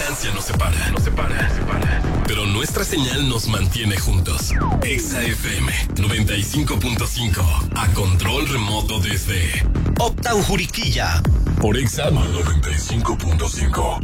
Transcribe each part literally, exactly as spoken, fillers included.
distancia nos separa, nos separa, nos separa. Pero nuestra señal nos mantiene juntos. Exa F M noventa y cinco punto cinco. A control remoto desde Uptown Juriquilla. Por Exa noventa y cinco punto cinco.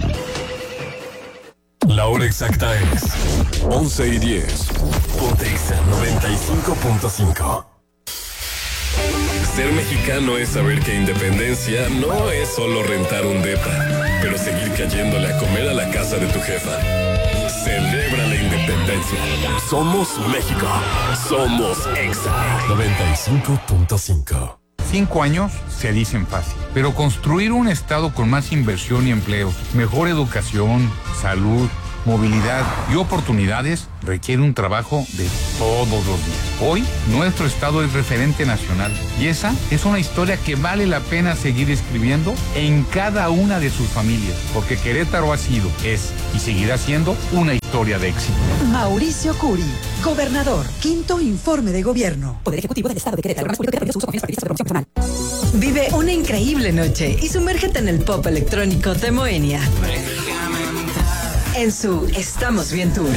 La hora exacta es once y diez. Ponte Exa noventa y cinco punto cinco. Ser mexicano es saber que independencia no es solo rentar un depa, pero seguir cayéndole a comer a la casa de tu jefa. Celebra la independencia. Somos México. Somos Exa noventa y cinco punto cinco. Cinco años se dicen fácil, pero construir un estado con más inversión y empleos, mejor educación, salud, movilidad y oportunidades requiere un trabajo de todos los días. Hoy, nuestro estado es referente nacional y esa es una historia que vale la pena seguir escribiendo en cada una de sus familias, porque Querétaro ha sido, es y seguirá siendo una historia de éxito. Mauricio Curi, gobernador, quinto informe de gobierno. Poder Ejecutivo del Estado de Querétaro. Vive una increíble noche y sumérgete en el pop electrónico de Moenia. En su Estamos Bien Tour.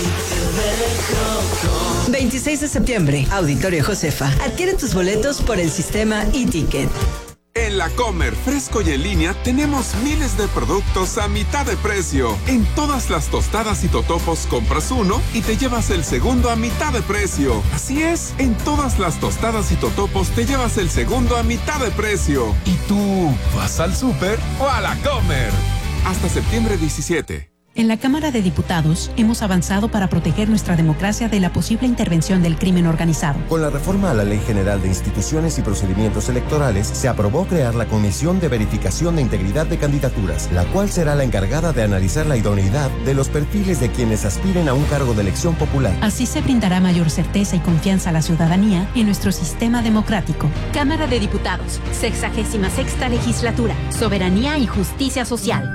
veintiséis de septiembre, Auditorio Josefa. Adquiere tus boletos por el sistema e-ticket. En La Comer, fresco y en línea, tenemos miles de productos a mitad de precio. En todas las tostadas y totopos compras uno y te llevas el segundo a mitad de precio. Así es, en todas las tostadas y totopos te llevas el segundo a mitad de precio. ¿Y tú vas al súper o a La Comer? Hasta septiembre diecisiete. En la Cámara de Diputados hemos avanzado para proteger nuestra democracia de la posible intervención del crimen organizado. Con la reforma a la Ley General de Instituciones y Procedimientos Electorales, se aprobó crear la Comisión de Verificación de Integridad de Candidaturas, la cual será la encargada de analizar la idoneidad de los perfiles de quienes aspiren a un cargo de elección popular. Así se brindará mayor certeza y confianza a la ciudadanía en nuestro sistema democrático. Cámara de Diputados, sexagésima sexta legislatura, soberanía y justicia social.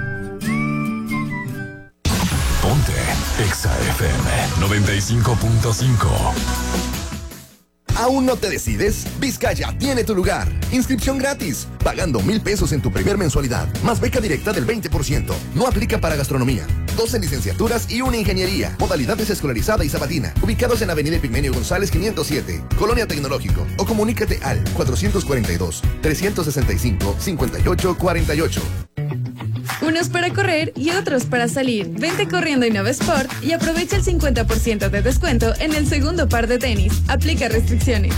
Ponte Exa F M noventa y cinco punto cinco. ¿Aún no te decides? Vizcaya tiene tu lugar. Inscripción gratis, pagando mil pesos en tu primer mensualidad, más beca directa del veinte por ciento. No aplica para gastronomía. doce licenciaturas y una ingeniería. Modalidades escolarizada y sabatina. Ubicados en Avenida Epigmenio González quinientos siete, Colonia Tecnológico. O comunícate al cuatrocientos cuarenta y dos, trescientos sesenta y cinco, cincuenta y ocho cuarenta y ocho. Unos para correr y otros para salir. Vente corriendo a Innova Sport y aprovecha el cincuenta por ciento de descuento en el segundo par de tenis. Aplica restricciones.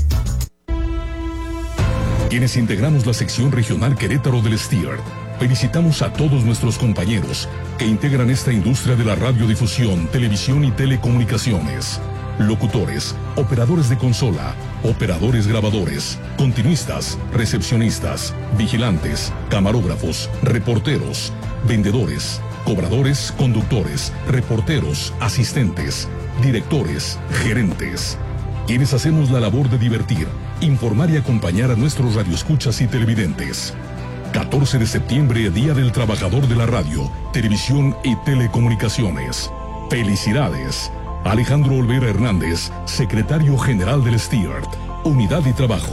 Quienes integramos la sección regional Querétaro del Steer, felicitamos a todos nuestros compañeros que integran esta industria de la radiodifusión, televisión y telecomunicaciones. Locutores, operadores de consola, operadores grabadores, continuistas, recepcionistas, vigilantes, camarógrafos, reporteros, vendedores, cobradores, conductores, reporteros, asistentes, directores, gerentes. Quienes hacemos la labor de divertir, informar y acompañar a nuestros radioescuchas y televidentes. catorce de septiembre, Día del Trabajador de la Radio, Televisión y Telecomunicaciones. ¡Felicidades! Alejandro Olvera Hernández, secretario general del STIART, Unidad y Trabajo.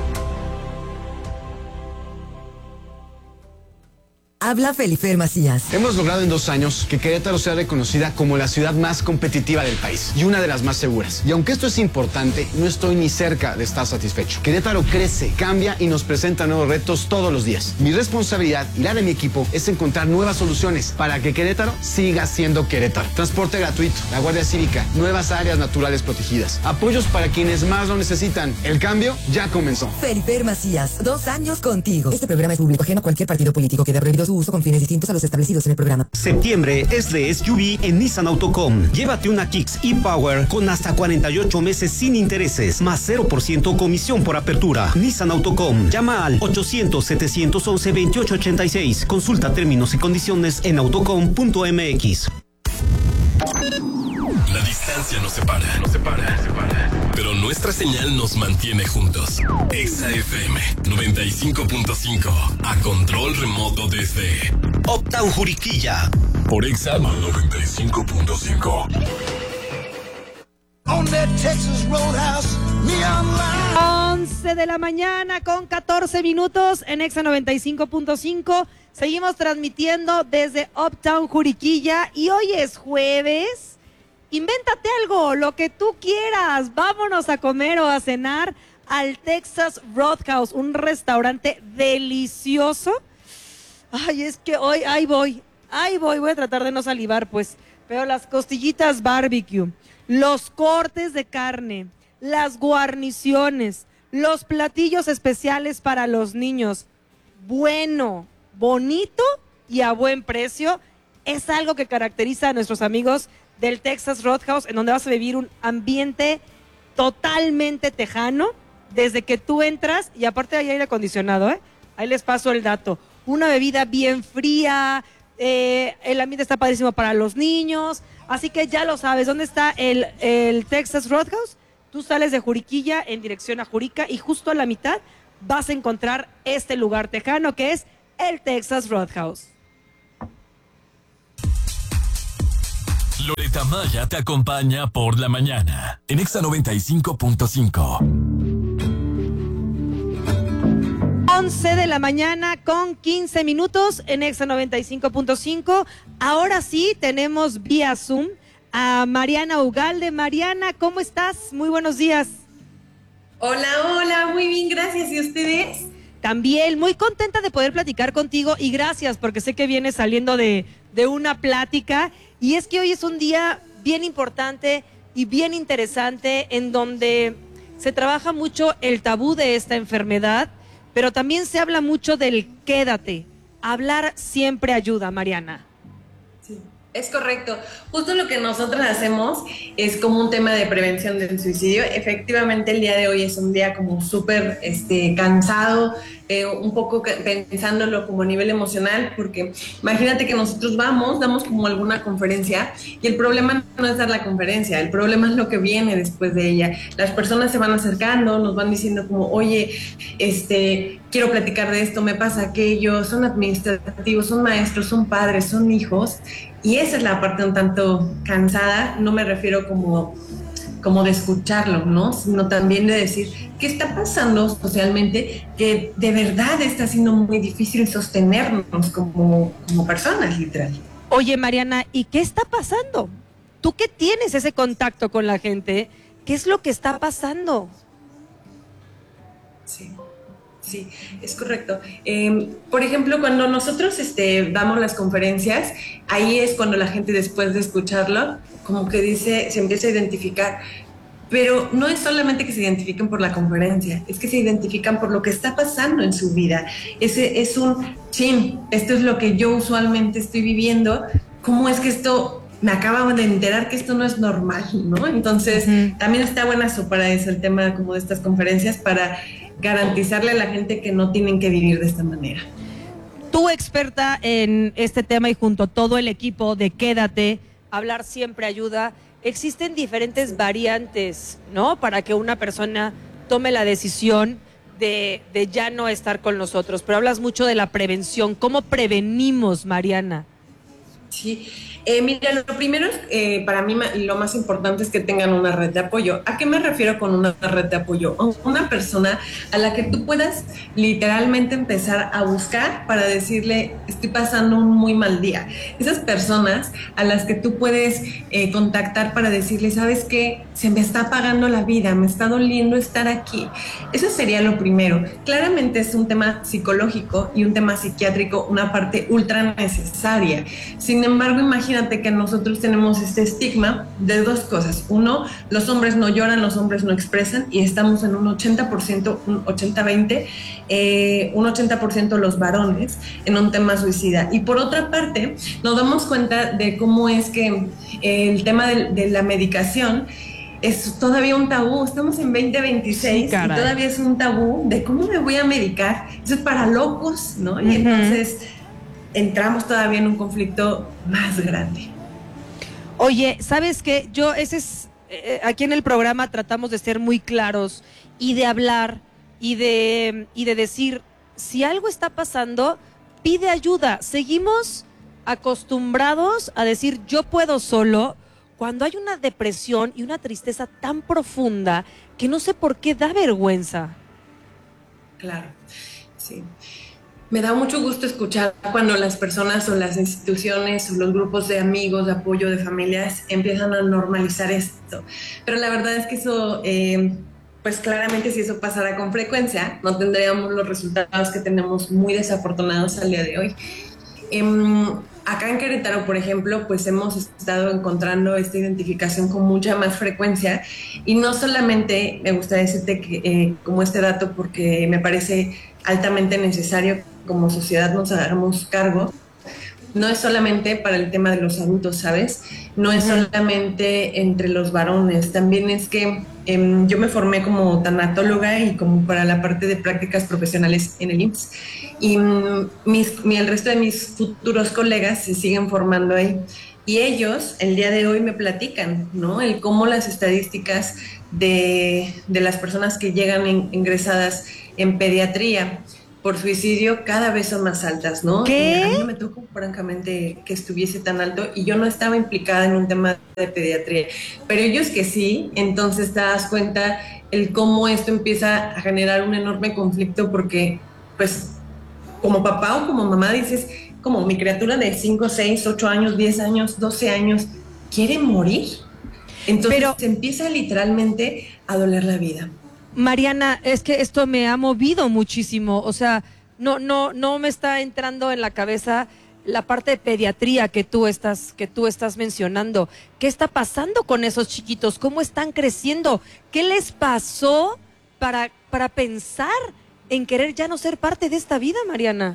Habla Felifer Macías. Hemos logrado en dos años que Querétaro sea reconocida como la ciudad más competitiva del país y una de las más seguras. Y aunque esto es importante, no estoy ni cerca de estar satisfecho. Querétaro crece, cambia y nos presenta nuevos retos todos los días. Mi responsabilidad y la de mi equipo es encontrar nuevas soluciones para que Querétaro siga siendo Querétaro. Transporte gratuito, la Guardia Cívica, nuevas áreas naturales protegidas, apoyos para quienes más lo necesitan. El cambio ya comenzó. Felifer Macías, dos años contigo. Este programa es público ajeno a cualquier partido político que haya prohibido su uso con fines distintos a los establecidos en el programa. Septiembre es de S U V en Nissan Autocom. Llévate una Kicks e-Power con hasta cuarenta y ocho meses sin intereses, más cero por ciento comisión por apertura. Nissan Autocom. Llama al ochocientos, setecientos once, veintiocho ochenta y seis. Consulta términos y condiciones en autocom punto m x. La distancia nos separa, nos separa, nos separa. Pero nuestra señal nos mantiene juntos. Exa F M noventa y cinco punto cinco. A control remoto desde Uptown Juriquilla. Por Exa noventa y cinco punto cinco. once de la mañana con catorce minutos en Exa noventa y cinco punto cinco. Seguimos transmitiendo desde Uptown Juriquilla y hoy es jueves. Invéntate algo, lo que tú quieras. Vámonos a comer o a cenar al Texas Roadhouse, un restaurante delicioso. Ay, es que hoy, ahí voy, ahí voy, voy a tratar de no salivar, pues. Pero las costillitas barbecue, los cortes de carne, las guarniciones, los platillos especiales para los niños. Bueno, bonito y a buen precio. Es algo que caracteriza a nuestros amigos del Texas Roadhouse, en donde vas a vivir un ambiente totalmente tejano, desde que tú entras, y aparte hay aire acondicionado, ¿eh? Ahí les paso el dato. Una bebida bien fría, eh, el ambiente está padrísimo para los niños, así que ya lo sabes. ¿Dónde está el, el Texas Roadhouse? Tú sales de Juriquilla en dirección a Jurica y justo a la mitad vas a encontrar este lugar tejano que es el Texas Roadhouse. Loretta Maya te acompaña por la mañana en Exa noventa y cinco punto cinco. once de la mañana con quince minutos en Exa noventa y cinco punto cinco. Ahora sí tenemos vía Zoom a Mariana Ugalde. Mariana, ¿cómo estás? Muy buenos días. Hola, hola, muy bien, gracias. ¿Y ustedes? También muy contenta de poder platicar contigo y gracias porque sé que vienes saliendo de, de una plática y es que hoy es un día bien importante y bien interesante en donde se trabaja mucho el tabú de esta enfermedad, pero también se habla mucho del quédate. Hablar siempre ayuda, Mariana. Sí, es correcto. Justo lo que nosotros hacemos es como un tema de prevención del suicidio. Efectivamente, el día de hoy es un día como súper este, cansado, eh, un poco pensándolo como a nivel emocional, porque imagínate que nosotros vamos, damos como alguna conferencia y el problema no es dar la conferencia, el problema es lo que viene después de ella. Las personas se van acercando, nos van diciendo como, oye, este, quiero platicar de esto, me pasa aquello, son administrativos, son maestros, son padres, son hijos, y esa es la parte un tanto cansada. No me refiero como como de escucharlo, ¿no? Sino también de decir qué está pasando socialmente, que de verdad está siendo muy difícil sostenernos como, como personas, literal. Oye, Mariana, ¿y qué está pasando? Tú que tienes ese contacto con la gente, ¿qué es lo que está pasando? Sí. Sí, es correcto. Eh, por ejemplo, cuando nosotros este, damos las conferencias, ahí es cuando la gente después de escucharlo, como que dice, se empieza a identificar. Pero no es solamente que se identifiquen por la conferencia, es que se identifican por lo que está pasando en su vida. Ese es un, chin, esto es lo que yo usualmente estoy viviendo. ¿Cómo es que esto, me acabo de enterar que esto no es normal, ¿no? Entonces, uh-huh. También está buenazo para eso, el tema como de estas conferencias, para garantizarle a la gente que no tienen que vivir de esta manera. Tú, experta en este tema y junto a todo el equipo de Quédate, hablar siempre ayuda. Existen diferentes variantes, ¿no? Para que una persona tome la decisión de, de ya no estar con nosotros. Pero hablas mucho de la prevención. ¿Cómo prevenimos, Mariana? Sí, eh, mira, lo primero es, eh, para mí lo más importante es que tengan una red de apoyo. ¿A qué me refiero con una red de apoyo? Una persona a la que tú puedas literalmente empezar a buscar para decirle, estoy pasando un muy mal día. Esas personas a las que tú puedes eh, contactar para decirle, ¿sabes qué? Se me está apagando la vida, me está doliendo estar aquí. Eso sería lo primero. Claramente es un tema psicológico y un tema psiquiátrico, una parte ultra necesaria. Sin embargo, imagínate que nosotros tenemos este estigma de dos cosas. Uno, los hombres no lloran, los hombres no expresan y estamos en un ochenta por ciento, un ochenta veinte, eh, un ochenta por ciento los varones en un tema suicida. Y por otra parte, nos damos cuenta de cómo es que el tema de, de la medicación es todavía un tabú. Estamos en veinte veintiséis, sí, y todavía es un tabú de cómo me voy a medicar. Eso es para locos, ¿no? Uh-huh. Y entonces entramos todavía en un conflicto más grande. Oye, ¿sabes qué? Yo, ese es, eh, aquí en el programa tratamos de ser muy claros y de hablar y de, y de decir, si algo está pasando, pide ayuda. Seguimos acostumbrados a decir, yo puedo solo, cuando hay una depresión y una tristeza tan profunda que no sé por qué da vergüenza. Claro, sí. Me da mucho gusto escuchar cuando las personas o las instituciones o los grupos de amigos, de apoyo, de familias empiezan a normalizar esto. Pero la verdad es que eso, eh, pues claramente si eso pasara con frecuencia, no tendríamos los resultados que tenemos muy desafortunados al día de hoy. Eh, acá en Querétaro, por ejemplo, pues hemos estado encontrando esta identificación con mucha más frecuencia y no solamente, me gustaría decirte que, eh, como este dato porque me parece altamente necesario como sociedad nos hagamos cargo, no es solamente para el tema de los adultos, ¿sabes? No es solamente entre los varones, también es que eh, yo me formé como tanatóloga y como para la parte de prácticas profesionales en el I M S S y mis, mi, el resto de mis futuros colegas se siguen formando ahí y ellos el día de hoy me platican, ¿no? El cómo las estadísticas de, de las personas que llegan en, ingresadas en pediatría por suicidio cada vez son más altas, ¿no? ¿Qué? A mí no me tocó francamente que estuviese tan alto y yo no estaba implicada en un tema de pediatría, pero ellos que sí, entonces te das cuenta el cómo esto empieza a generar un enorme conflicto porque, pues, como papá o como mamá dices, como mi criatura de cinco, seis, ocho años, diez años, doce años, ¿quiere morir? Entonces pero, se empieza literalmente a doler la vida. Mariana, es que esto me ha movido muchísimo, o sea, no, no, no me está entrando en la cabeza la parte de pediatría que tú estás, que tú estás mencionando. ¿Qué está pasando con esos chiquitos? ¿Cómo están creciendo? ¿Qué les pasó para, para pensar en querer ya no ser parte de esta vida, Mariana?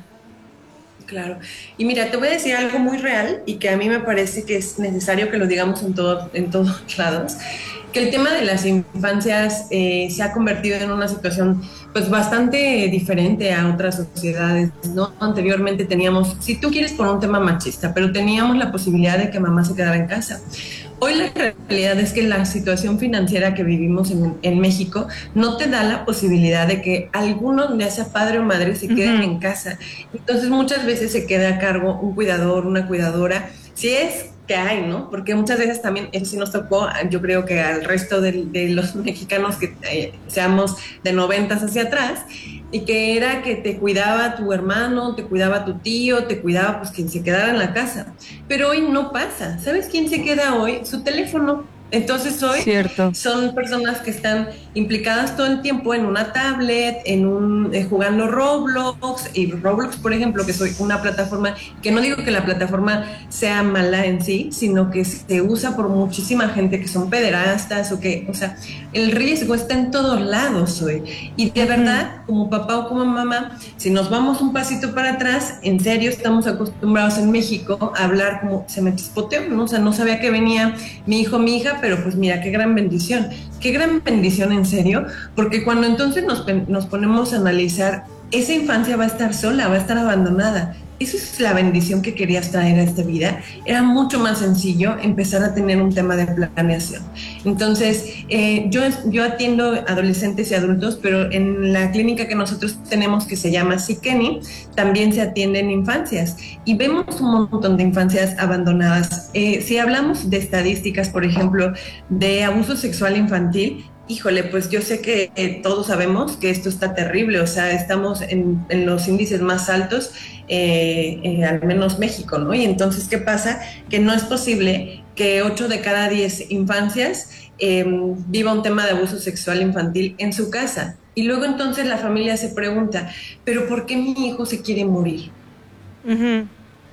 Claro. Y mira, te voy a decir algo muy real y que a mí me parece que es necesario que lo digamos en, todo, en todos lados, que el tema de las infancias eh, se ha convertido en una situación pues bastante diferente a otras sociedades, ¿no? Anteriormente teníamos, si tú quieres por un tema machista, pero teníamos la posibilidad de que mamá se quedara en casa. Hoy la realidad es que la situación financiera que vivimos en, en México no te da la posibilidad de que alguno, ya sea padre o madre, se queden uh-huh. en casa. Entonces muchas veces se queda a cargo un cuidador, una cuidadora, si es que hay, ¿no? Porque muchas veces también, eso sí nos tocó, yo creo que al resto de, de los mexicanos que eh, seamos de noventas hacia atrás, y que era que te cuidaba tu hermano, te cuidaba tu tío, te cuidaba pues quien se quedara en la casa. Pero hoy no pasa. ¿Sabes quién se queda hoy? Su teléfono. Entonces hoy Cierto. son personas que están implicadas todo el tiempo en una tablet, en un eh, jugando Roblox, y Roblox, por ejemplo, que soy una plataforma, que no digo que la plataforma sea mala en sí, sino que se usa por muchísima gente que son pederastas o que, o sea, el riesgo está en todos lados hoy. Y de verdad, como papá o como mamá, si nos vamos un pasito para atrás, en serio estamos acostumbrados en México a hablar como se me chispoteó, ¿no? O sea, no sabía que venía mi hijo, mi hija, pero pues mira, qué gran bendición, qué gran bendición en serio, porque cuando entonces nos, nos ponemos a analizar, esa infancia va a estar sola, va a estar abandonada. Esa es la bendición que querías traer a esta vida. Era mucho más sencillo empezar a tener un tema de planeación. Entonces, eh, yo, yo atiendo adolescentes y adultos, pero en la clínica que nosotros tenemos, que se llama Sikeni, también se atienden infancias. Y vemos un montón de infancias abandonadas. Eh, si hablamos de estadísticas, por ejemplo, de abuso sexual infantil, híjole, pues yo sé que eh, todos sabemos que esto está terrible, o sea, estamos en, en los índices más altos, eh, eh, al menos México, ¿no? Y entonces, ¿qué pasa? Que no es posible que ocho de cada diez infancias eh, viva un tema de abuso sexual infantil en su casa. Y luego entonces la familia se pregunta, ¿pero por qué mi hijo se quiere morir? Uh-huh.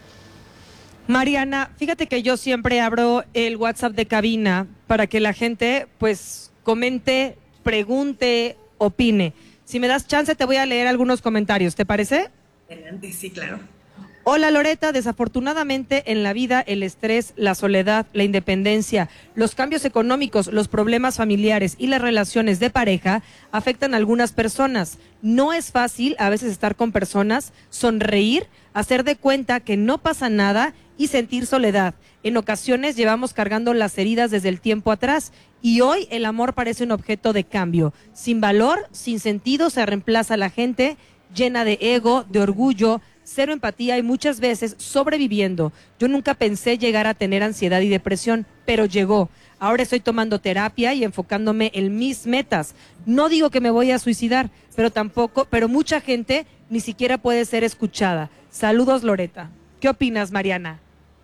Mariana, fíjate que yo siempre abro el WhatsApp de cabina para que la gente, pues, comente, pregunte, opine. Si me das chance, te voy a leer algunos comentarios, ¿te parece? Adelante, sí, claro. Hola Loreta, desafortunadamente en la vida el estrés, la soledad, la independencia, los cambios económicos, los problemas familiares y las relaciones de pareja afectan a algunas personas. No es fácil a veces estar con personas, sonreír, hacer de cuenta que no pasa nada y sentir soledad. En ocasiones llevamos cargando las heridas desde el tiempo atrás y hoy el amor parece un objeto de cambio. Sin valor, sin sentido, se reemplaza a la gente llena de ego, de orgullo, cero empatía y muchas veces sobreviviendo. Yo nunca pensé llegar a tener ansiedad y depresión, pero llegó. Ahora estoy tomando terapia y enfocándome en mis metas. No digo que me voy a suicidar, pero tampoco, pero mucha gente ni siquiera puede ser escuchada. Saludos, Loreta. ¿Qué opinas, Mariana?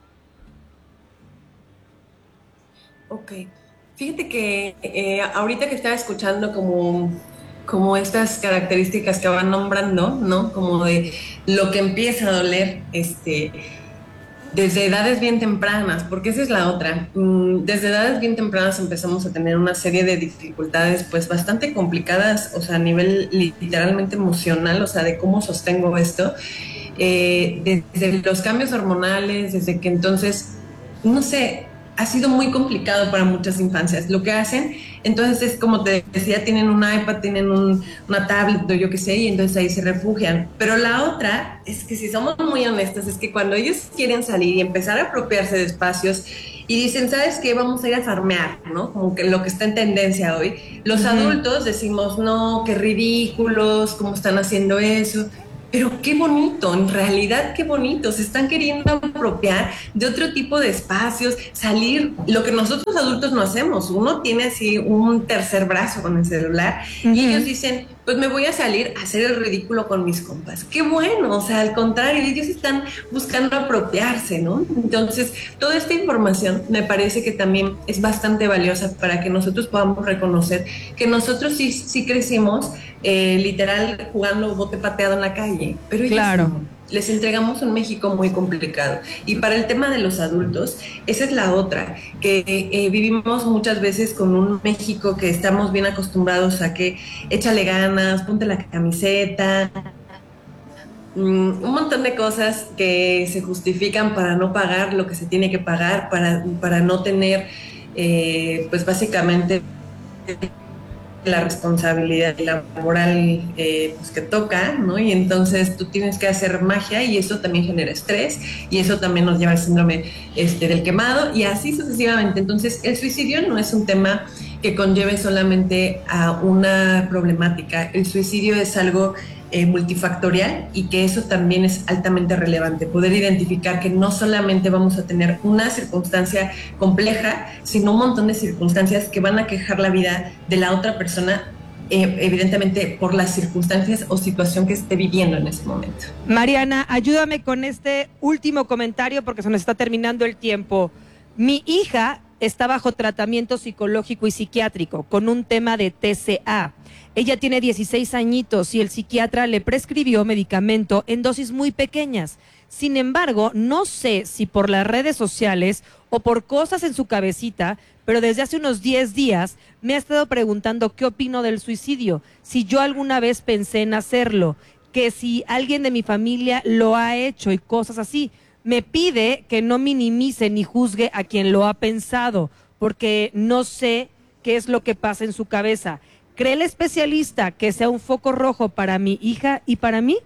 Ok. Fíjate que eh, ahorita que estaba escuchando como, como estas características que van nombrando, ¿no? Como de lo que empieza a doler, este, desde edades bien tempranas, porque esa es la otra. Desde edades bien tempranas empezamos a tener una serie de dificultades, pues bastante complicadas, o sea, a nivel literalmente emocional, o sea, de cómo sostengo esto. Eh, desde los cambios hormonales, desde que entonces, no sé, ha sido muy complicado para muchas infancias. Lo que hacen, entonces es como te decía, tienen un iPad, tienen un, una tablet o yo qué sé, y entonces ahí se refugian. Pero la otra es que si somos muy honestos, es que cuando ellos quieren salir y empezar a apropiarse de espacios y dicen, ¿sabes qué? Vamos a ir a farmear, ¿no? Como que lo que está en tendencia hoy. Los uh-huh. adultos decimos, no, qué ridículos, cómo están haciendo eso. Pero qué bonito, en realidad qué bonito, se están queriendo apropiar de otro tipo de espacios, salir, lo que nosotros adultos no hacemos. Uno tiene así un tercer brazo con el celular uh-huh. y ellos dicen, pues me voy a salir a hacer el ridículo con mis compas. Qué bueno, o sea, al contrario, ellos están buscando apropiarse, ¿no? Entonces, toda esta información me parece que también es bastante valiosa para que nosotros podamos reconocer que nosotros sí, sí crecimos eh, literal jugando bote pateado en la calle, pero ellos claro. no. Les entregamos un México muy complicado. Y para el tema de los adultos, esa es la otra, que eh, vivimos muchas veces con un México que estamos bien acostumbrados a que échale ganas, ponte la camiseta, mm, un montón de cosas que se justifican para no pagar lo que se tiene que pagar, para, para no tener, eh, pues básicamente, la responsabilidad laboral eh, pues que toca, ¿no? Y entonces tú tienes que hacer magia y eso también genera estrés y eso también nos lleva al síndrome este, del quemado y así sucesivamente. Entonces el suicidio no es un tema que conlleve solamente a una problemática, el suicidio es algo eh, multifactorial y que eso también es altamente relevante, poder identificar que no solamente vamos a tener una circunstancia compleja, sino un montón de circunstancias que van a quejar la vida de la otra persona, eh, evidentemente por las circunstancias o situación que esté viviendo en ese momento. Mariana, ayúdame con este último comentario porque se nos está terminando el tiempo. Mi hija está bajo tratamiento psicológico y psiquiátrico con un tema de T C A. Ella tiene dieciséis añitos y el psiquiatra le prescribió medicamento en dosis muy pequeñas. Sin embargo, no sé si por las redes sociales o por cosas en su cabecita, pero desde hace unos diez días me ha estado preguntando qué opino del suicidio, si yo alguna vez pensé en hacerlo, que si alguien de mi familia lo ha hecho y cosas así. Me pide que no minimice ni juzgue a quien lo ha pensado, porque no sé qué es lo que pasa en su cabeza. ¿Cree el especialista que sea un foco rojo para mi hija y para mí?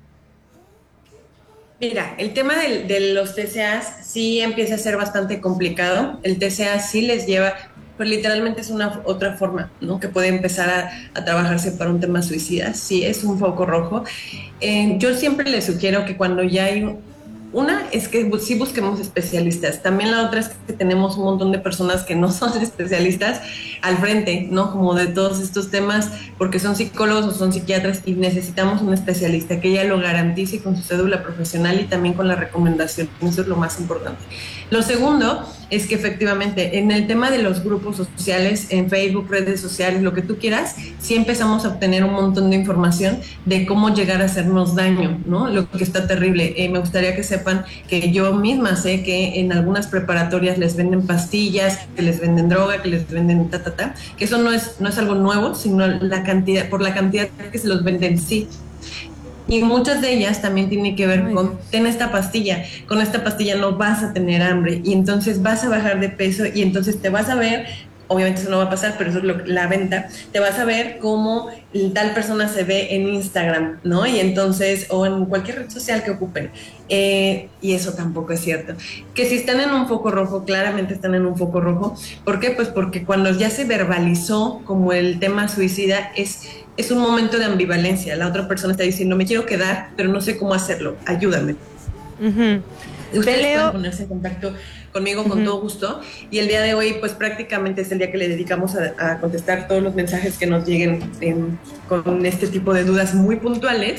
Mira, el tema de, de los T C As sí empieza a ser bastante complicado. El T C A sí les lleva, pues literalmente es una otra forma, ¿no? Que puede empezar a, a trabajarse para un tema suicida. Sí, es un foco rojo. Eh, yo siempre les sugiero que cuando ya hay... Una es que sí busquemos especialistas. También la otra es que tenemos un montón de personas que no son especialistas al frente, ¿no? Como de todos estos temas, porque son psicólogos o son psiquiatras y necesitamos un especialista que ella lo garantice con su cédula profesional y también con la recomendación. Eso es lo más importante. Lo segundo es que efectivamente en el tema de los grupos sociales, en Facebook, redes sociales, lo que tú quieras, sí empezamos a obtener un montón de información de cómo llegar a hacernos daño, ¿no? Lo que está terrible. Eh, me gustaría que sepan que yo misma sé que en algunas preparatorias les venden pastillas, que les venden droga, que les venden ta, ta, ta, que eso no es, no es algo nuevo, sino la cantidad, por la cantidad que se los venden, sí. Y muchas de ellas también tienen que ver con, ten esta pastilla, con esta pastilla no vas a tener hambre y entonces vas a bajar de peso y entonces te vas a ver, obviamente eso no va a pasar, pero eso es lo, la venta, te vas a ver cómo tal persona se ve en Instagram, ¿no? Y entonces, o en cualquier red social que ocupen. Eh, y eso tampoco es cierto. Que si están en un foco rojo, claramente están en un foco rojo. ¿Por qué? Pues porque cuando ya se verbalizó como el tema suicida, es, es un momento de ambivalencia. La otra persona está diciendo, me quiero quedar, pero no sé cómo hacerlo, ayúdame. Uh-huh. Ustedes pueden ponerse en contacto conmigo con uh-huh. todo gusto y el día de hoy pues prácticamente es el día que le dedicamos a, a contestar todos los mensajes que nos lleguen en, con este tipo de dudas muy puntuales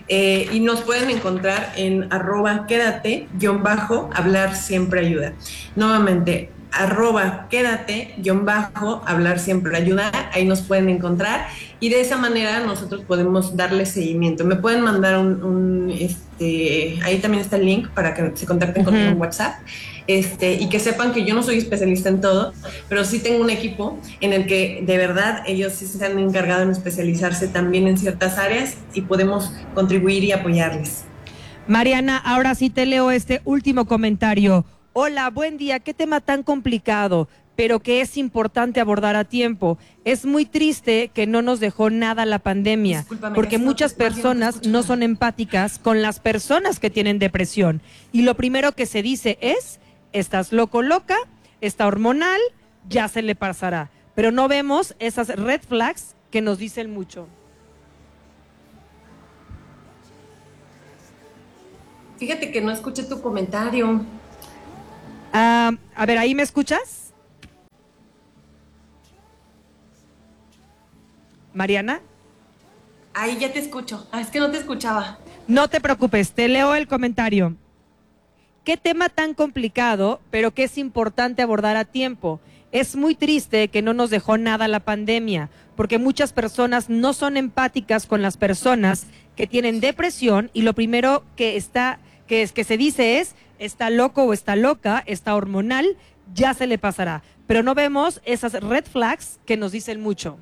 Eh, y nos pueden encontrar en arroba quédate guión bajo hablar siempre ayuda. Nuevamente, arroba quédate guión bajo hablar siempre ayuda, ahí nos pueden encontrar y de esa manera nosotros podemos darle seguimiento. Me pueden mandar un, un este, ahí también está el link para que se contacten conmigo en WhatsApp. Este, y que sepan que yo no soy especialista en todo, pero sí tengo un equipo en el que de verdad ellos sí se han encargado en especializarse también en ciertas áreas y podemos contribuir y apoyarles. Mariana, ahora sí te leo este último comentario. Hola, buen día, qué tema tan complicado, pero que es importante abordar a tiempo. Es muy triste que no nos dejó nada la pandemia, Discúlpame, porque muchas personas no son empáticas con las personas que tienen depresión. Y lo primero que se dice es: estás loco, loca, está hormonal, ya se le pasará. Pero no vemos esas red flags que nos dicen mucho. Fíjate que no escuché tu comentario. Uh, a ver, ¿ahí me escuchas? ¿Mariana? Ahí ya te escucho. Ah, es que no te escuchaba. No te preocupes, te leo el comentario. Qué tema tan complicado, pero que es importante abordar a tiempo. Es muy triste que no nos dejó nada la pandemia, porque muchas personas no son empáticas con las personas que tienen depresión y lo primero que está, que es que se dice es: está loco o está loca, está hormonal, ya se le pasará. Pero no vemos esas red flags que nos dicen mucho.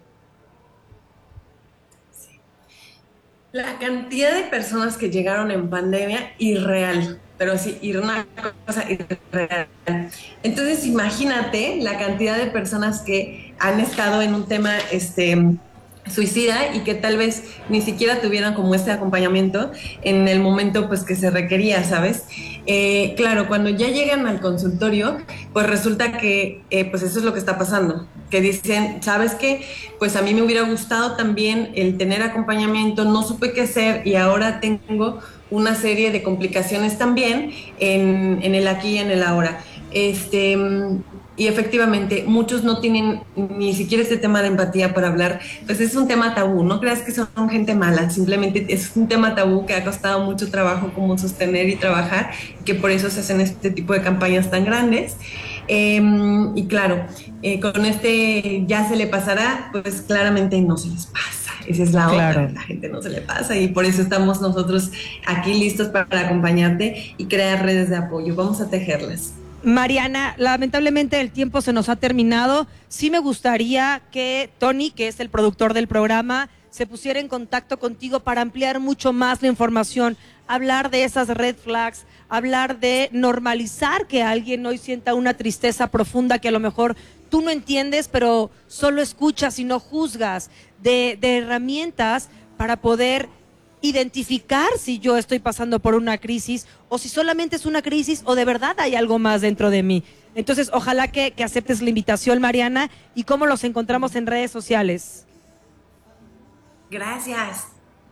La cantidad de personas que llegaron en pandemia, irreal, pero sí, una cosa irreal. Entonces imagínate la cantidad de personas que han estado en un tema este, suicida y que tal vez ni siquiera tuvieran como este acompañamiento en el momento pues que se requería, ¿sabes? Eh, claro, cuando ya llegan al consultorio, pues resulta que eh, pues eso es lo que está pasando, que dicen, ¿sabes qué? Pues a mí me hubiera gustado también el tener acompañamiento, no supe qué hacer y ahora tengo una serie de complicaciones también en, en el aquí y en el ahora. Este... Y efectivamente, muchos no tienen ni siquiera este tema de empatía para hablar, pues es un tema tabú, no creas que son gente mala, simplemente es un tema tabú que ha costado mucho trabajo como sostener y trabajar, y que por eso se hacen este tipo de campañas tan grandes. Eh, y claro, eh, con este ya se le pasará, pues claramente no se les pasa, esa es la Claro. otra, la gente no se le pasa y por eso estamos nosotros aquí listos para, para acompañarte y crear redes de apoyo, vamos a tejerlas. Mariana, lamentablemente el tiempo se nos ha terminado. Sí me gustaría que Tony, que es el productor del programa, se pusiera en contacto contigo para ampliar mucho más la información, hablar de esas red flags, hablar de normalizar que alguien hoy sienta una tristeza profunda que a lo mejor tú no entiendes, pero solo escuchas y no juzgas, de, de herramientas para poder identificar si yo estoy pasando por una crisis o si solamente es una crisis o de verdad hay algo más dentro de mí. Entonces, ojalá que, que aceptes la invitación, Mariana. ¿Y cómo los encontramos en redes sociales? Gracias.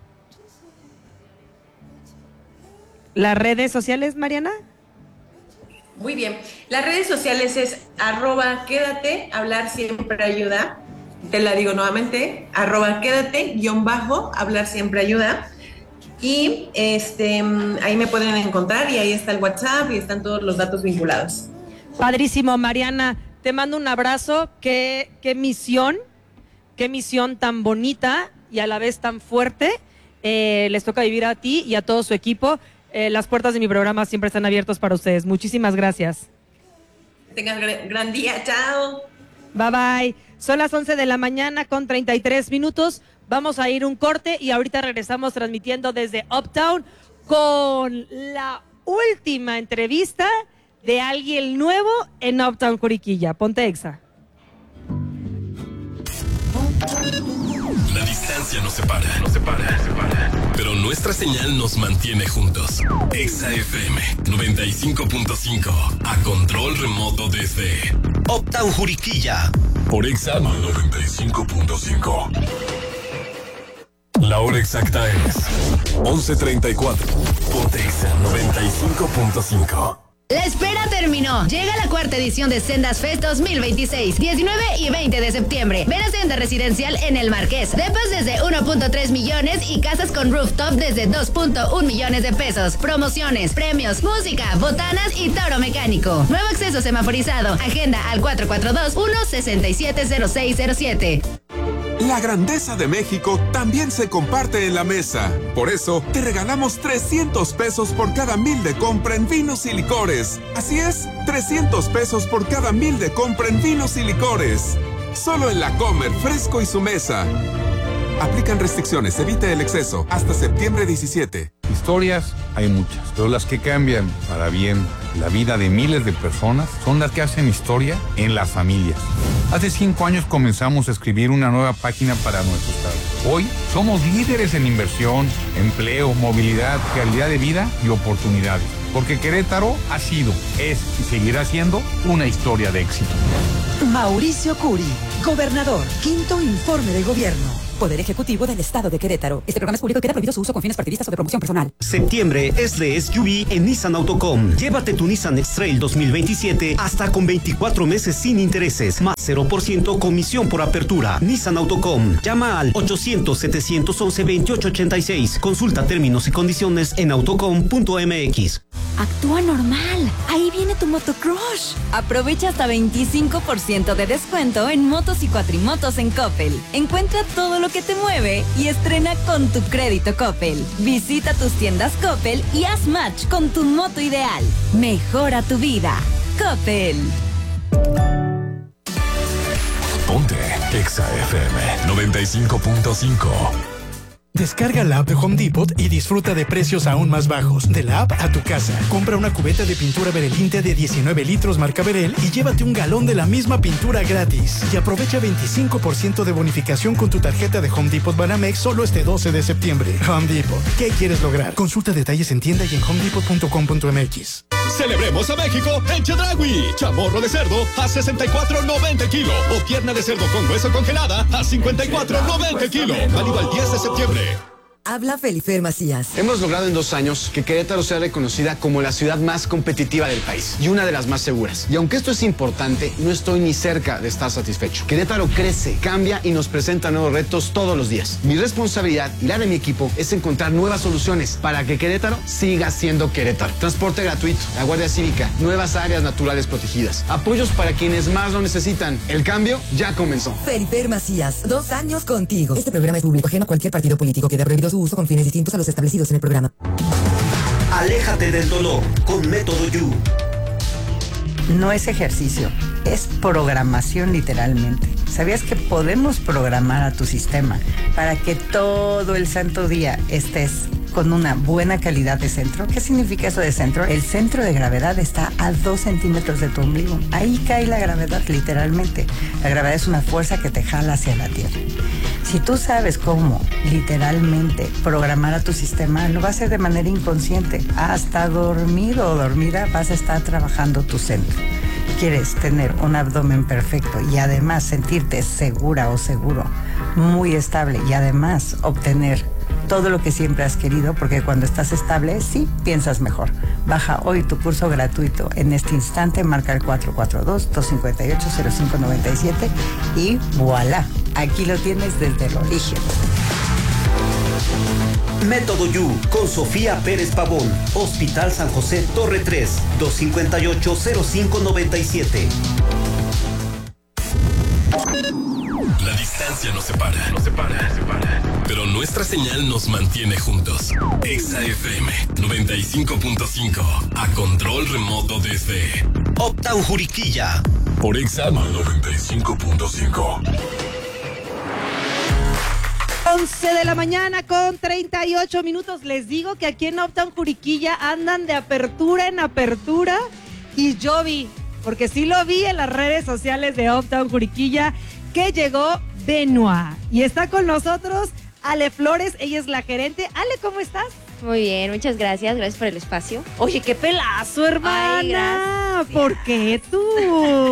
¿Las redes sociales, Mariana? Muy bien. Las redes sociales es arroba quédate, hablar siempre ayuda. Te la digo nuevamente, arroba quédate, guión bajo, hablar siempre ayuda. Y este, ahí me pueden encontrar y ahí está el WhatsApp y están todos los datos vinculados. Padrísimo, Mariana. Te mando un abrazo. Qué, qué misión, qué misión tan bonita y a la vez tan fuerte. Eh, les toca vivir a ti y a todo su equipo. Eh, las puertas de mi programa siempre están abiertas para ustedes. Muchísimas gracias. Tengan gran, gran día. Chao. Bye bye. Son las once de la mañana con treinta y tres minutos. Vamos a ir un corte y ahorita regresamos transmitiendo desde Uptown con la última entrevista de alguien nuevo en Uptown Juriquilla. Ponte Exa. La distancia nos separa, nos separa, nos separa. Pero nuestra señal nos mantiene juntos. Exa F M noventa y cinco punto cinco, a control remoto desde Uptown Juriquilla. Por Exa noventa y cinco punto cinco. La hora exacta es once treinta y cuatro. Ponte Exa noventa y cinco punto cinco. La espera terminó. Llega la cuarta edición de Sendas Fest dos mil veintiséis, diecinueve y veinte de septiembre. Ven a Senda Residencial en El Marqués. Depas desde uno punto tres millones y casas con rooftop desde dos punto uno millones de pesos. Promociones, premios, música, botanas y toro mecánico. Nuevo acceso semaforizado. Agenda al cuatro cuatro dos, uno seis siete cero seis cero siete. La grandeza de México también se comparte en la mesa. Por eso, te regalamos trescientos pesos por cada mil de compra en vinos y licores. Así es, trescientos pesos por cada mil de compra en vinos y licores. Solo en La Comer, Fresco y su mesa. Aplican restricciones, evite el exceso. Hasta septiembre diecisiete. Historias hay muchas, pero las que cambian para bien la vida de miles de personas son las que hacen historia en las familias. Hace cinco años comenzamos a escribir una nueva página para nuestro estado. Hoy somos líderes en inversión, empleo, movilidad, calidad de vida y oportunidades. Porque Querétaro ha sido, es y seguirá siendo una historia de éxito. Mauricio Curi, gobernador, quinto informe de gobierno. Poder Ejecutivo del Estado de Querétaro. Este programa es público y queda prohibido su uso con fines partidistas o de promoción personal. Septiembre es de S U V en Nissan Autocom. Llévate tu Nissan X-Trail dos mil veintisiete hasta con veinticuatro meses sin intereses, más cero por ciento comisión por apertura. Nissan Autocom. Llama al ochocientos, setecientos once, veintiocho ochenta y seis. Consulta términos y condiciones en autocom punto m x. Actúa normal. Ahí viene tu motocrush. Aprovecha hasta veinticinco por ciento de descuento en motos y cuatrimotos en Coppel. Encuentra todo lo que te mueve y estrena con tu crédito Coppel. Visita tus tiendas Coppel y haz match con tu moto ideal. Mejora tu vida. Coppel. Ponte Exa F M noventa y cinco punto cinco. Descarga la app de Home Depot y disfruta de precios aún más bajos. De la app a tu casa. Compra una cubeta de pintura Berelinte de diecinueve litros marca Berel y llévate un galón de la misma pintura gratis. Y aprovecha veinticinco por ciento de bonificación con tu tarjeta de Home Depot Banamex solo este doce de septiembre. Home Depot. ¿Qué quieres lograr? Consulta detalles en tienda y en home depot punto com punto m x. Celebremos a México en Chedraui. Chamorro de cerdo a sesenta y cuatro noventa el kilo o pierna de cerdo con hueso congelada a cincuenta y cuatro noventa el kilo. Válido al diez de septiembre. Habla Felifer Macías. Hemos logrado en dos años que Querétaro sea reconocida como la ciudad más competitiva del país y una de las más seguras. Y aunque esto es importante, no estoy ni cerca de estar satisfecho. Querétaro crece, cambia y nos presenta nuevos retos todos los días. Mi responsabilidad y la de mi equipo es encontrar nuevas soluciones para que Querétaro siga siendo Querétaro. Transporte gratuito, la Guardia Cívica, nuevas áreas naturales protegidas, apoyos para quienes más lo necesitan. El cambio ya comenzó. Felifer Macías, dos años contigo. Este programa es público ajeno a cualquier partido político que dé prohibido su uso con fines distintos a los establecidos en el programa. Aléjate del dolor con Método You. No es ejercicio, es programación literalmente. ¿Sabías que podemos programar a tu sistema para que todo el santo día estés con una buena calidad de centro? ¿Qué significa eso de centro? El centro de gravedad está a dos centímetros de tu ombligo. Ahí cae la gravedad, literalmente. La gravedad es una fuerza que te jala hacia la Tierra. Si tú sabes cómo, literalmente, programar a tu sistema, lo vas a hacer de manera inconsciente. Hasta dormido o dormida vas a estar trabajando tu centro. ¿Quieres tener un abdomen perfecto y además sentirte segura o seguro, muy estable y además obtener todo lo que siempre has querido? Porque cuando estás estable, sí piensas mejor. Baja hoy tu curso gratuito. En este instante, marca el cuatro cuatro dos, dos cinco ocho, cero cinco nueve siete y voilà. Aquí lo tienes desde el origen. Método You con Sofía Pérez Pavón. Hospital San José Torre tres, dos cinco ocho, cero cinco nueve siete. La distancia nos separa, nos separa, nos separa. Pero nuestra señal nos mantiene juntos. Exa F M noventa y cinco punto cinco. A control remoto desde Uptown Juriquilla. Por Exa noventa y cinco punto cinco. once de la mañana con treinta y ocho minutos. Les digo que aquí en Uptown Juriquilla andan de apertura en apertura. Y yo vi, porque sí lo vi en las redes sociales de Uptown Juriquilla, que llegó Benoit. Y está con nosotros Ale Flores, ella es la gerente. Ale, ¿cómo estás? Muy bien, muchas gracias, gracias por el espacio. Oye, qué pelazo, hermana. Ay, gracias. ¿Por qué tú?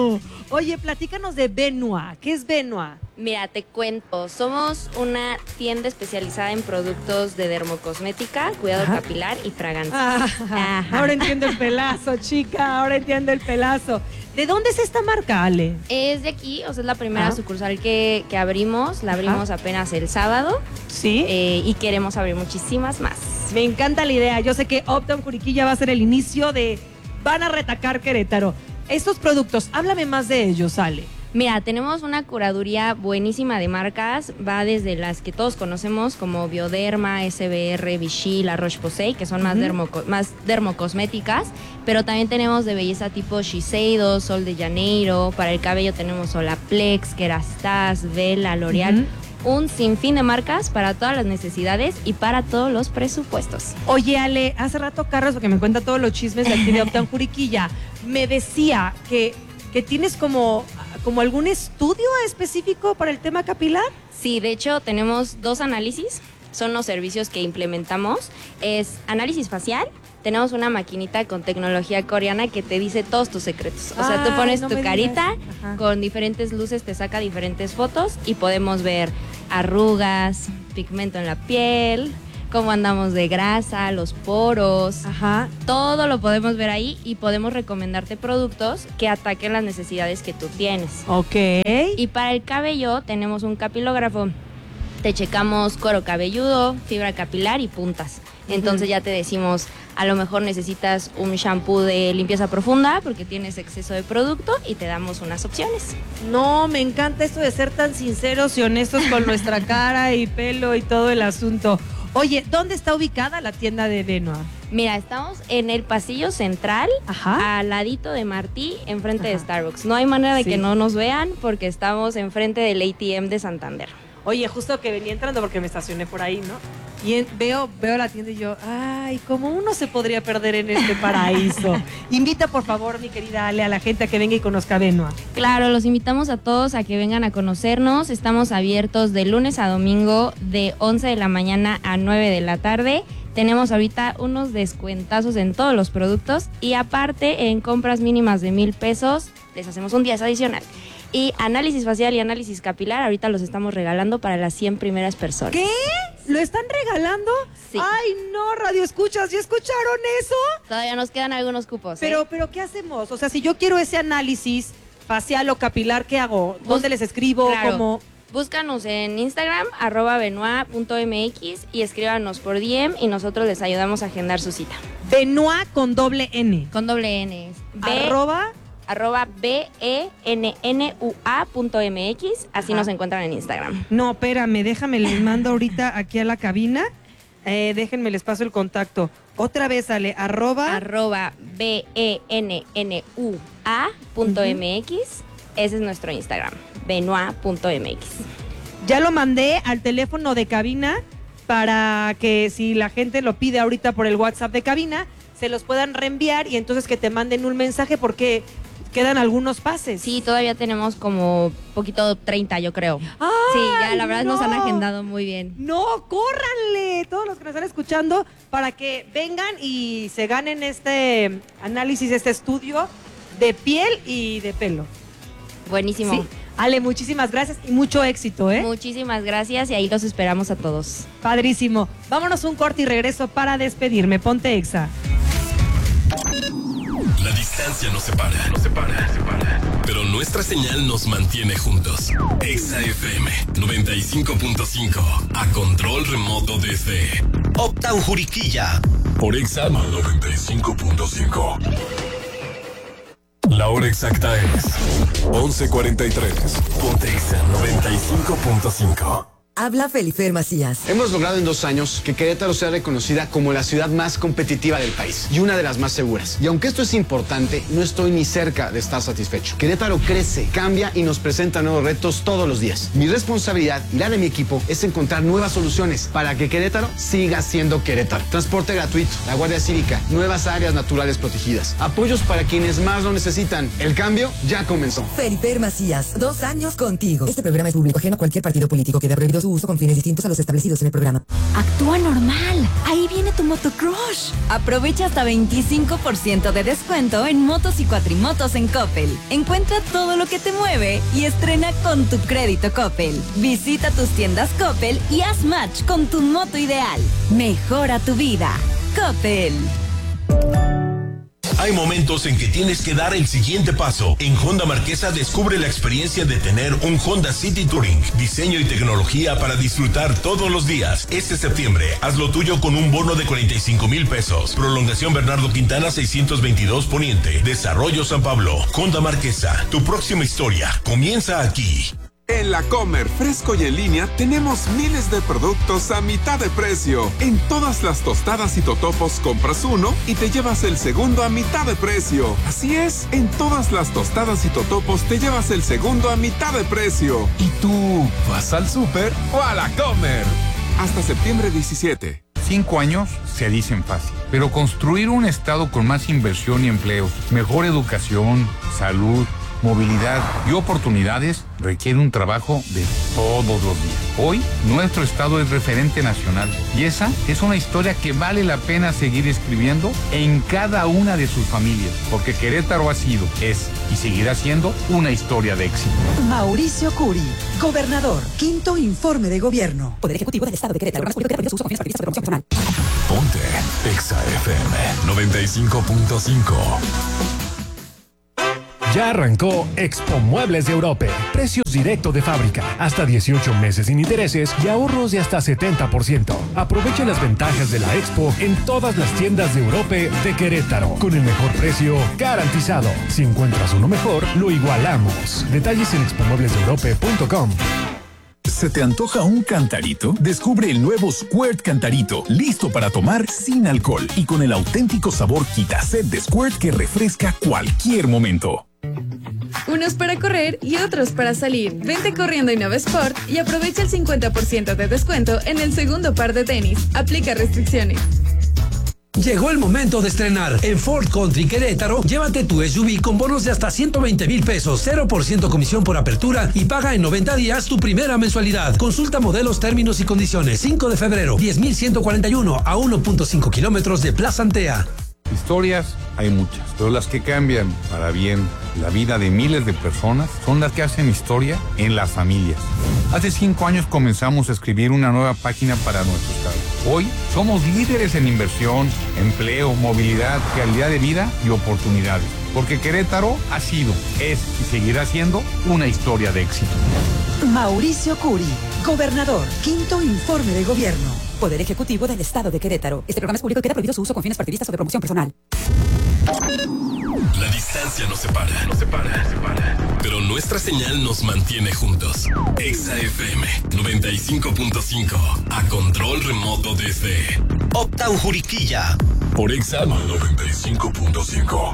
Oye, platícanos de Benoit. ¿Qué es Benoit? Mira, te cuento, somos una tienda especializada en productos de dermocosmética, cuidado Ajá. capilar y fragancia. Ah, ahora entiendo el pelazo, chica, ahora entiendo el pelazo. ¿De dónde es esta marca, Ale? Es de aquí, o sea, es la primera Ajá. sucursal que, que abrimos, la abrimos Ajá. apenas el sábado. Sí. Eh, y queremos abrir muchísimas más. Me encanta la idea. Yo sé que Uptown Juriquilla va a ser el inicio de... Van a retacar Querétaro. Estos productos, háblame más de ellos, Ale. Mira, tenemos una curaduría buenísima de marcas, va desde las que todos conocemos como Bioderma, S B R, Vichy, La Roche-Posay, que son más, Ujú. dermoco- más dermocosméticas, pero también tenemos de belleza tipo Shiseido, Sol de Janeiro, para el cabello tenemos Olaplex, Kerastase, Vela, L'Oreal, un sinfín de marcas para todas las necesidades y para todos los presupuestos. Oye, Ale, hace rato Carlos, porque me cuenta todos los chismes de aquí de Uptown Juriquilla, me decía que, que tienes como, como algún estudio específico para el tema capilar. Sí, de hecho tenemos dos análisis, son los servicios que implementamos. Es análisis facial, tenemos una maquinita con tecnología coreana que te dice todos tus secretos. O sea, tú Ay, pones no tu me carita, digas. Ajá. con diferentes luces te saca diferentes fotos y podemos ver arrugas, pigmento en la piel, cómo andamos de grasa, los poros. Ajá. Todo lo podemos ver ahí y podemos recomendarte productos que ataquen las necesidades que tú tienes. Ok. Y para el cabello tenemos un capilógrafo. Te checamos cuero cabelludo, fibra capilar y puntas. Entonces Ujú. ya te decimos, a lo mejor necesitas un shampoo de limpieza profunda porque tienes exceso de producto y te damos unas opciones. No, me encanta esto de ser tan sinceros y honestos con nuestra cara y pelo y todo el asunto. Oye, ¿dónde está ubicada la tienda de Benoit? Mira, estamos en el pasillo central, Ajá. al ladito de Martí, enfrente de Starbucks. No hay manera de Sí. que no nos vean porque estamos enfrente del A T M de Santander. Oye, justo que venía entrando porque me estacioné por ahí, ¿no? Y en- veo, veo la tienda y yo, ay, ¿cómo uno se podría perder en este paraíso? Invita, por favor, mi querida Ale, a la gente a que venga y conozca Benoit. Claro, los invitamos a todos a que vengan a conocernos. Estamos abiertos de lunes a domingo de once de la mañana a nueve de la tarde. Tenemos ahorita unos descuentazos en todos los productos y aparte en compras mínimas de mil pesos les hacemos un diez adicional. Y análisis facial y análisis capilar ahorita los estamos regalando para las cien primeras personas. ¿Qué? ¿Lo están regalando? Sí. Ay, no, radio escuchas, ¿ya escucharon eso? Todavía nos quedan algunos cupos. Pero, ¿eh? pero, ¿qué hacemos? O sea, si yo quiero ese análisis facial o capilar, ¿qué hago? ¿Dónde les escribo? Claro. ¿Cómo? Búscanos en Instagram, arroba benoit punto m x y escríbanos por D M y nosotros les ayudamos a agendar su cita. Benoit con doble N. Con doble N. B, Arroba. arroba B E N N U A punto M X, así Ajá. nos encuentran en Instagram. No, espérame, déjame, les mando ahorita aquí a la cabina. Eh, déjenme, les paso el contacto. Otra vez, Ale, arroba. Arroba B E N N U A punto M X, ese es nuestro Instagram, benoit punto M X. Ya lo mandé al teléfono de cabina para que si la gente lo pide ahorita por el WhatsApp de cabina, se los puedan reenviar y entonces que te manden un mensaje porque quedan algunos pases. Sí, todavía tenemos como poquito treinta, yo creo. ¡Ay, Sí, ya la verdad nos han no! agendado muy bien. No, córranle, todos los que nos están escuchando, para que vengan y se ganen este análisis, este estudio de piel y de pelo. Buenísimo. Sí. Ale, muchísimas gracias y mucho éxito, ¿eh? Muchísimas gracias y ahí los esperamos a todos. Padrísimo. Vámonos un corte y regreso para despedirme. Ponte Exa. La distancia nos separa, nos separa, nos separa. Pero nuestra señal nos mantiene juntos. Exa F M noventa y cinco punto cinco, a control remoto desde Uptown Juriquilla. por Exa noventa y cinco punto cinco. La hora exacta es once cuarenta y tres. Ponte Exa noventa y cinco punto cinco. Habla Felifer Macías. Hemos logrado en dos años que Querétaro sea reconocida como la ciudad más competitiva del país y una de las más seguras. Y aunque esto es importante, no estoy ni cerca de estar satisfecho. Querétaro crece, cambia y nos presenta nuevos retos todos los días. Mi responsabilidad y la de mi equipo es encontrar nuevas soluciones para que Querétaro siga siendo Querétaro. Transporte gratuito, la Guardia Cívica, nuevas áreas naturales protegidas, apoyos para quienes más lo necesitan. El cambio ya comenzó. Felifer Macías, dos años contigo. Este programa es público ajeno a cualquier partido político que haya prohibido su uso con fines distintos a los establecidos en el programa. Actúa normal. Ahí viene tu tu motocross. Aprovecha hasta veinticinco por ciento de descuento en motos y cuatrimotos en Coppel. Encuentra todo lo que te mueve y estrena con tu crédito Coppel. Visita tus tiendas Coppel y haz match con tu moto ideal. Mejora tu vida. Coppel. Hay momentos en que tienes que dar el siguiente paso. En Honda Marquesa descubre la experiencia de tener un Honda City Touring. Diseño y tecnología para disfrutar todos los días. Este septiembre, haz lo tuyo con un bono de cuarenta y cinco mil pesos. Prolongación Bernardo Quintana seiscientos veintidós Poniente. Desarrollo San Pablo. Honda Marquesa. Tu próxima historia comienza aquí. En La Comer, fresco y en línea, tenemos miles de productos a mitad de precio. En todas las tostadas y totopos compras uno y te llevas el segundo a mitad de precio. Así es, en todas las tostadas y totopos te llevas el segundo a mitad de precio. ¿Y tú vas al súper o a La Comer? Hasta septiembre diecisiete. Cinco años se dicen fácil, pero construir un estado con más inversión y empleos, mejor educación, salud, movilidad y oportunidades requiere un trabajo de todos los días. Hoy, nuestro estado es referente nacional y esa es una historia que vale la pena seguir escribiendo en cada una de sus familias, porque Querétaro ha sido, es y seguirá siendo una historia de éxito. Mauricio Curi, gobernador, quinto informe de gobierno. Poder Ejecutivo del Estado de Querétaro. Ponte Exa F M noventa y cinco punto cinco. Ya arrancó Expo Muebles de Europe. Precios directo de fábrica, hasta dieciocho meses sin intereses y ahorros de hasta setenta por ciento. Aprovecha las ventajas de la Expo en todas las tiendas de Europe de Querétaro, con el mejor precio garantizado. Si encuentras uno mejor, lo igualamos. Detalles en expo muebles de europe punto com. ¿Se te antoja un cantarito? Descubre el nuevo Squirt Cantarito, listo para tomar sin alcohol y con el auténtico sabor Quitaset de Squirt que refresca cualquier momento. Unos para correr y otros para salir. Vente corriendo a Innova Sport y aprovecha el cincuenta por ciento de descuento en el segundo par de tenis. Aplica restricciones. Llegó el momento de estrenar. En Ford Country Querétaro, llévate tu S U V con bonos de hasta ciento veinte mil pesos, cero por ciento comisión por apertura y paga en noventa días tu primera mensualidad. Consulta modelos, términos y condiciones. cinco de febrero, diez mil ciento cuarenta y uno a uno punto cinco kilómetros de Plaza Antea. Historias hay muchas, pero las que cambian para bien la vida de miles de personas son las que hacen historia en las familias. Hace cinco años comenzamos a escribir una nueva página para nuestro estado. Hoy somos líderes en inversión, empleo, movilidad, calidad de vida y oportunidades. Porque Querétaro ha sido, es y seguirá siendo una historia de éxito. Mauricio Curi, gobernador, quinto informe de gobierno. Poder Ejecutivo del Estado de Querétaro. Este programa es público y queda prohibido su uso con fines partidistas o de promoción personal. La distancia nos separa, nos separa, nos separa. Pero nuestra señal nos mantiene juntos. Exa F M noventa y cinco punto cinco. A control remoto desde Uptown Juriquilla. Por Exa noventa y cinco punto cinco.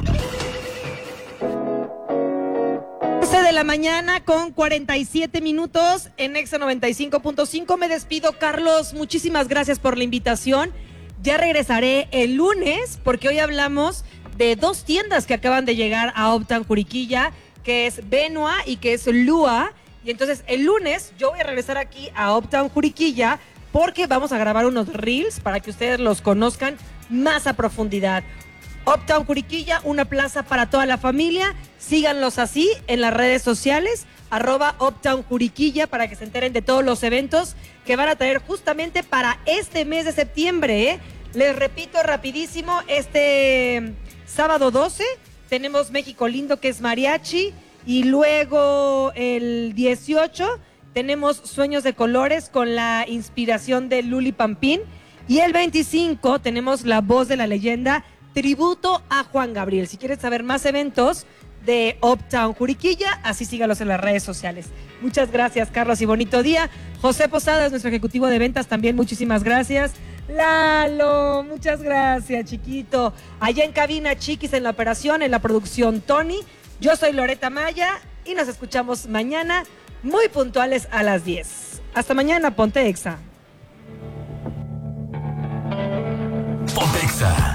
de la mañana con cuarenta y siete minutos en Exa noventa y cinco punto cinco. Me despido, Carlos. Muchísimas gracias por la invitación. Ya regresaré el lunes porque hoy hablamos de dos tiendas que acaban de llegar a Uptown Juriquilla, que es Benua y que es Lua. Y entonces el lunes yo voy a regresar aquí a Uptown Juriquilla porque vamos a grabar unos reels para que ustedes los conozcan más a profundidad. Uptown Juriquilla, una plaza para toda la familia. Síganlos así en las redes sociales, arroba Uptown Juriquilla, para que se enteren de todos los eventos que van a traer justamente para este mes de septiembre, ¿eh? Les repito rapidísimo, este sábado doce tenemos México Lindo, que es mariachi, y luego el dieciocho tenemos Sueños de Colores con la inspiración de Luli Pampín, y el veinticinco tenemos La Voz de la Leyenda, tributo a Juan Gabriel. Si quieres saber más eventos de Uptown Juriquilla, así sígalos en las redes sociales. Muchas gracias, Carlos, y bonito día. José Posadas, nuestro ejecutivo de ventas, también muchísimas gracias. Lalo, muchas gracias, chiquito. Allá en cabina, Chiquis en la operación, en la producción, Tony. Yo soy Loreta Maya y nos escuchamos mañana muy puntuales a las diez. Hasta mañana, Ponte Exa. Ponte Exa.